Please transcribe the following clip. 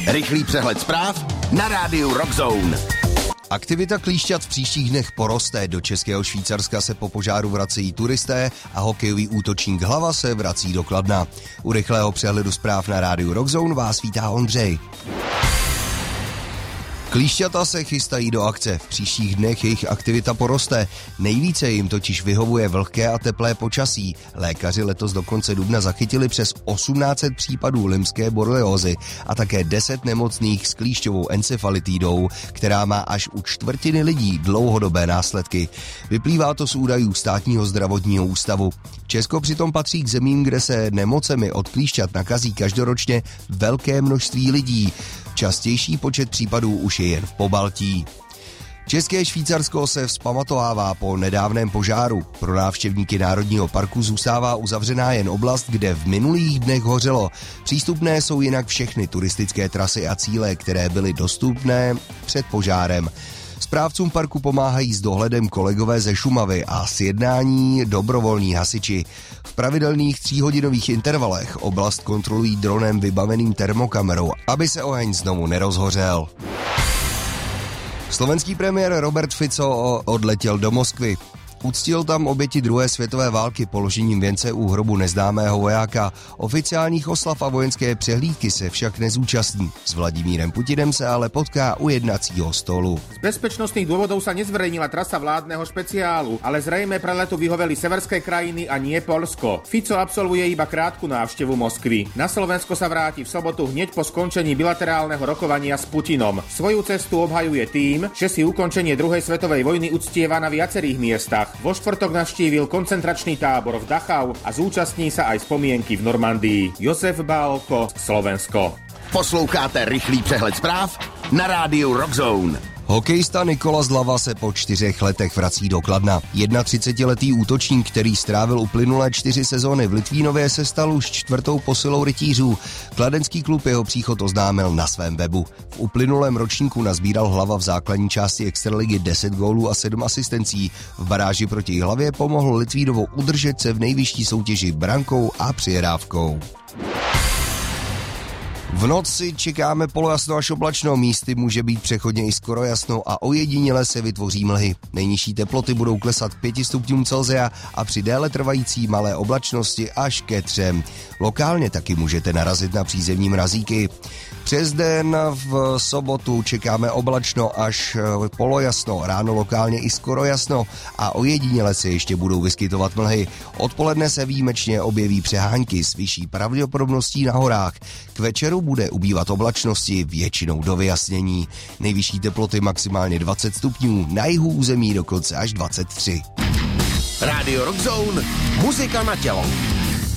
Rychlý přehled zpráv na rádiu Rockzone. Aktivita klíšťat v příštích dnech poroste. Do Českého Švýcarska se po požáru vracejí turisté a hokejový útočník Hlava se vrací do Kladna. U rychlého přehledu zpráv na rádiu Rockzone vás vítá Ondřej. Klíšťata se chystají do akce. V příštích dnech jejich aktivita poroste. Nejvíce jim totiž vyhovuje vlhké a teplé počasí. Lékaři letos do konce dubna zachytili přes 1800 případů limské boreliózy a také 10 nemocných s klíšťovou encefalitidou, která má až u čtvrtiny lidí dlouhodobé následky. Vyplývá to z údajů Státního zdravotního ústavu. Česko přitom patří k zemím, kde se nemocemi od klíšťat nakazí každoročně velké množství lidí. Častější počet případů už je jen v Pobaltí. České Švýcarsko se vzpamatovává po nedávném požáru. Pro návštěvníky Národního parku zůstává uzavřená jen oblast, kde v minulých dnech hořelo. Přístupné jsou jinak všechny turistické trasy a cíle, které byly dostupné před požárem. Správcům parku pomáhají s dohledem kolegové ze Šumavy a sjednání dobrovolní hasiči. V pravidelných 3hodinových intervalech oblast kontrolují dronem vybaveným termokamerou, aby se oheň znovu nerozhořel. Slovenský premiér Robert Fico odletěl do Moskvy. Uctil tam oběti druhé světové války položením věnce u hrobu neznámého vojáka. Oficiálních oslav a vojenské přehlídky se však nezúčastní. S Vladimírem Putinem se ale potká u jednacího stolu. Z bezpečnostných dôvodov sa nezverejnila trasa vládneho špeciálu, ale zrejme pre letu vyhoveli severské krajiny a nie Poľsko. Fico absolvuje iba krátku návštevu Moskvy. Na Slovensko sa vráti v sobotu hneď po skončení bilaterálneho rokovania s Putinom. Svoju cestu obhajuje tým, že si ukončenie druhej svetovej vojny uctieva na viacerých miestach. Vo štvrtok navštívil koncentračný tábor v Dachau a zúčastní sa aj spomienky v Normandii. Josef Bálko, Slovensko. Posloucháte rychlý přehled zpráv na rádiu Rockzone. Hokejista Nikola Zlava se po 4 letech vrací do Kladna. 31letý útočník, který strávil uplynulé 4 sezóny v Litvínově, se stal už 4. posilou rytířů. Kladenský klub jeho příchod oznámil na svém webu. V uplynulém ročníku nazbíral Hlava v základní části extraligy 10 gólů a 7 asistencí. V baráži proti Hlavě pomohl Litvínovu udržet se v nejvyšší soutěži brankou a přihrávkou. V noci čekáme polojasno až oblačno, místy může být přechodně i skoro jasno a ojediněle se vytvoří mlhy. Nejnižší teploty budou klesat k 5 stupňům Celsia a při déle trvající malé oblačnosti až ke 3. Lokálně taky můžete narazit na přízemní mrazíky. Přes den v sobotu čekáme oblačno až polojasno, ráno lokálně i skoro jasno a ojediněle se ještě budou vyskytovat mlhy. Odpoledne se výjimečně objeví přehánky s vyšší pravděpodobností na horách. K večeru bude ubývat oblačnosti, většinou do vyjasnění. Nejvyšší teploty maximálně 20 stupňů, na jihu území dokonce až 23. Rádio Rockzone, muzika na tělo.